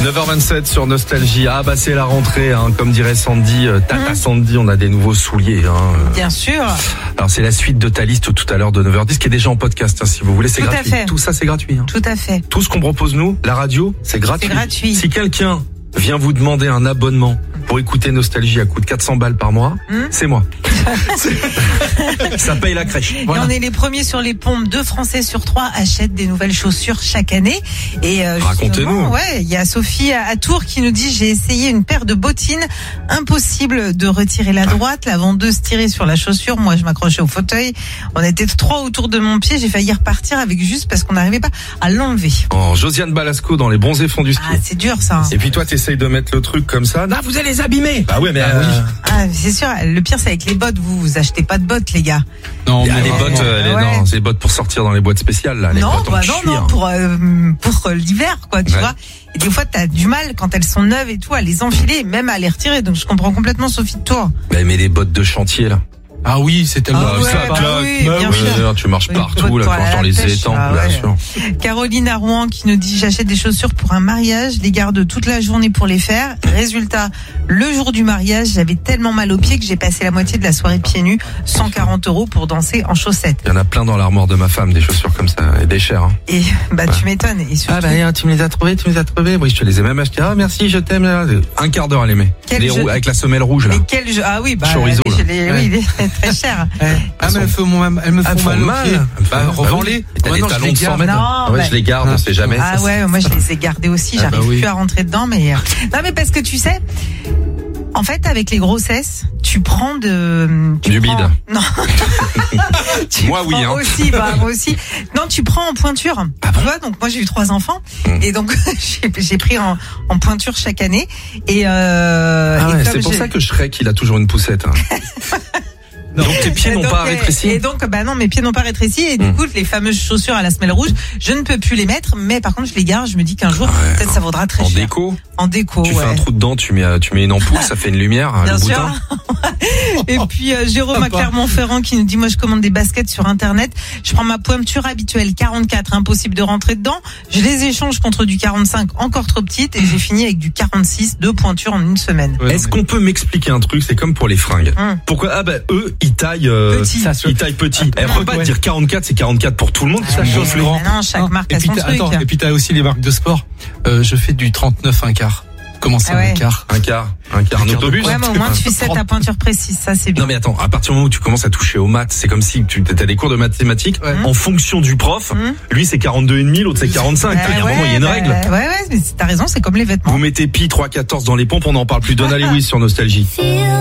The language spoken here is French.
9h27 sur Nostalgie. Ah bah c'est la rentrée, hein. Comme dirait Sandy, Tata Sandy, on a des nouveaux souliers. Hein. Bien sûr. Alors c'est la suite de ta liste tout à l'heure de 9h10 qui est déjà en podcast, hein, si vous voulez, c'est tout gratuit. À fait. Tout ça c'est gratuit. Hein. Tout à fait. Tout ce qu'on propose nous, la radio, c'est gratuit. C'est gratuit. Si quelqu'un vient vous demander un abonnement pour écouter Nostalgie à coût de 400 balles par mois, c'est moi. Ça paye la crèche. Voilà. Et on est les premiers sur les pompes. 2 Français sur 3 achètent des nouvelles chaussures chaque année. Et racontez-nous. Ouais, il y a Sophie à Tours qui nous dit: j'ai essayé une paire de bottines, impossible de retirer la droite, la vendeuse tirait sur la chaussure, moi je m'accrochais au fauteuil. On était 3 autour de mon pied, j'ai failli repartir avec juste parce qu'on n'arrivait pas à l'enlever. Oh, Josiane Balasco dans les bons et fonds du ski. Ah, c'est dur ça. Et puis toi t'essayes de mettre le truc comme ça. Non, vous allez les abîmer. Bah ouais, mais oui. Ah, c'est sûr. Le pire c'est avec les bottes. Vous achetez pas de bottes, les gars. Non, les bottes, non, c'est les bottes pour sortir dans les boîtes spéciales là. Les bottes en cuir. Pour l'hiver, quoi, tu vois. Et des fois, t'as du mal quand elles sont neuves et tout à les enfiler, et même à les retirer. Donc je comprends complètement Sophie de Tours. Mais des bottes de chantier là. Ah oui, c'est tellement bien tu marches partout là, quand les étangs, bien sûr. Caroline à Rouen qui nous dit: j'achète des chaussures pour un mariage, les garde toute la journée pour les faire. Résultat, le jour du mariage, j'avais tellement mal aux pieds que j'ai passé la moitié de la soirée pieds nus, 140 € pour danser en chaussettes. Il y en a plein dans l'armoire de ma femme, des chaussures comme ça, et des chères. Hein. Et tu m'étonnes. Et surtout... tu me les as trouvées. Oui, je te les ai même achetées. Ah merci, je t'aime. Un quart d'heure à les mettre. Avec la semelle rouge là. Mais quel jeu? Ah oui, chorizo. Oui, il est très cher. Ah mais elles me font mal. Revends-les. T'as des talons de 100 mètres. Je les garde, on sait jamais. Ah ouais, moi je les ai gardés aussi. J'arrive plus à rentrer dedans, mais non, mais parce que tu sais. En fait, avec les grossesses, tu prends du bide. Non. Moi, oui, hein. Moi aussi. Non, tu prends en pointure. Tu vois, donc moi, j'ai eu 3 enfants. Et donc, j'ai pris en pointure chaque année. Et c'est pour ça que Shrek, il a toujours une poussette. Hein. Donc tes pieds n'ont pas rétréci. Et donc non, mes pieds n'ont pas rétréci et du coup les fameuses chaussures à la semelle rouge, je ne peux plus les mettre, mais par contre je les garde, je me dis qu'un jour peut-être ça vaudra très cher. En déco. Tu fais un trou dedans, tu mets une ampoule, ça fait une lumière, bien le sûr. boutin. Et puis Jérôme à Clermont-Ferrand qui nous dit: moi je commande des baskets sur internet, je prends ma pointure habituelle 44, impossible de rentrer dedans, je les échange contre du 45 encore trop petite et j'ai fini avec du 46, 2 pointures en une semaine. Est-ce qu'on peut m'expliquer un truc? C'est comme pour les fringues. Pourquoi eux ils taillent petit. Ils taillent petit. Elle peut pas dire 44, c'est 44 pour tout le monde. Ça chauffe le grand. Non, chaque marque a son truc. Et puis t'as aussi les marques de sport. Je fais du 39 un quart. Comment ça, un quart? Un quart, un autobus. Ouais, mais au moins tu sais ta pointure précise, ça c'est bien. Non mais attends, à partir du moment où tu commences à toucher aux maths, c'est comme si tu as des cours de mathématiques en fonction du prof. Lui c'est 42,5, l'autre c'est 45. Il y a un moment, il y a une règle. Ouais, mais t'as raison, c'est comme les vêtements. Vous mettez pi 3,14 dans les pompes, on n'en parle plus. Donna Lewis sur Nostalgie.